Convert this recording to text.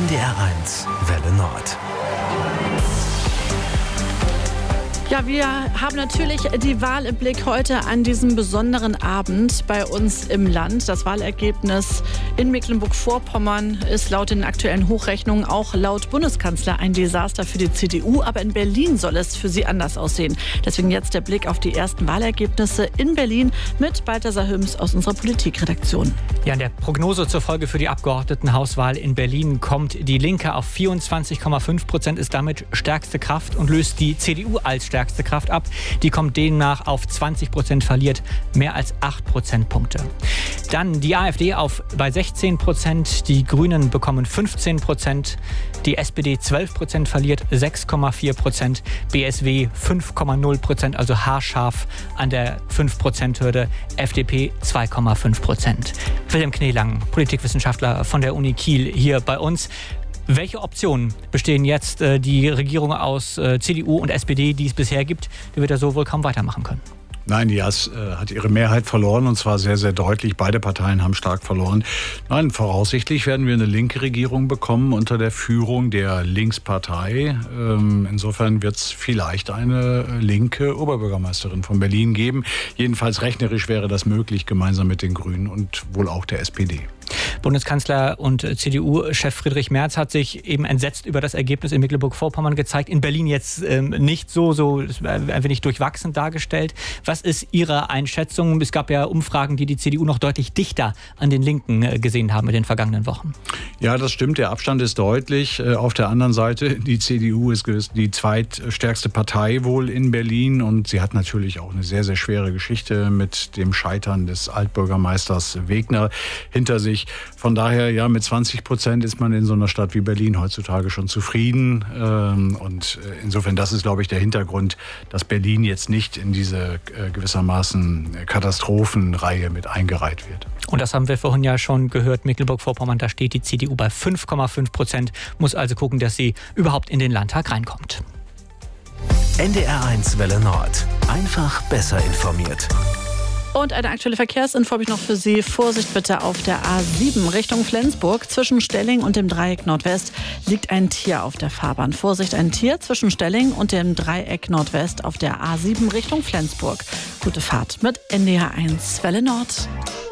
NDR1 Welle Nord. Ja, wir haben natürlich die Wahl im Blick heute an diesem besonderen Abend bei uns im Land. Das Wahlergebnis in Mecklenburg-Vorpommern ist laut den aktuellen Hochrechnungen auch laut Bundeskanzler ein Desaster für die CDU. Aber in Berlin soll es für sie anders aussehen. Deswegen jetzt der Blick auf die ersten Wahlergebnisse in Berlin mit Balthasar Hüms aus unserer Politikredaktion. Ja, in der Prognose zur Folge für die Abgeordnetenhauswahl in Berlin kommt die Linke auf 24,5%, ist damit stärkste Kraft und löst die CDU als stärkste Kraft ab. Die kommt demnach auf 20%, verliert mehr als 8 Prozentpunkte. Dann die AfD bei 16%, die Grünen bekommen 15%, die SPD 12%, verliert 6,4%, BSW 5,0%, also haarscharf an der 5%-Hürde, FDP 2,5%. Wilhelm Kneelang, Politikwissenschaftler von der Uni Kiel, hier bei uns. Welche Optionen bestehen jetzt? Die Regierung aus CDU und SPD, die es bisher gibt, die wird ja so wohl kaum weitermachen können. Nein, die hat ihre Mehrheit verloren und zwar sehr, sehr deutlich. Beide Parteien haben stark verloren. Nein, voraussichtlich werden wir eine linke Regierung bekommen unter der Führung der Linkspartei. Insofern wird es vielleicht eine linke Oberbürgermeisterin von Berlin geben. Jedenfalls rechnerisch wäre das möglich, gemeinsam mit den Grünen und wohl auch der SPD. Bundeskanzler und CDU-Chef Friedrich Merz hat sich eben entsetzt über das Ergebnis in Mecklenburg-Vorpommern gezeigt. In Berlin jetzt nicht so ein wenig durchwachsen dargestellt. Was ist Ihre Einschätzung? Es gab ja Umfragen, die CDU noch deutlich dichter an den Linken gesehen haben in den vergangenen Wochen. Ja, das stimmt. Der Abstand ist deutlich. Auf der anderen Seite, die CDU ist die zweitstärkste Partei wohl in Berlin und sie hat natürlich auch eine sehr, sehr schwere Geschichte mit dem Scheitern des Altbürgermeisters Wegner hinter sich. Von daher, ja, mit 20% ist man in so einer Stadt wie Berlin heutzutage schon zufrieden. Und insofern, das ist, glaube ich, der Hintergrund, dass Berlin jetzt nicht in diese gewissermaßen Katastrophenreihe mit eingereiht wird. Und das haben wir vorhin ja schon gehört, Mecklenburg-Vorpommern, da steht die CDU bei 5,5%, muss also gucken, dass sie überhaupt in den Landtag reinkommt. NDR1 Welle Nord. Einfach besser informiert. Und eine aktuelle Verkehrsinfo habe ich noch für Sie. Vorsicht bitte auf der A7 Richtung Flensburg. Zwischen Stelling und dem Dreieck Nordwest liegt ein Tier auf der Fahrbahn. Vorsicht, ein Tier zwischen Stelling und dem Dreieck Nordwest auf der A7 Richtung Flensburg. Gute Fahrt mit NDR1 Welle Nord.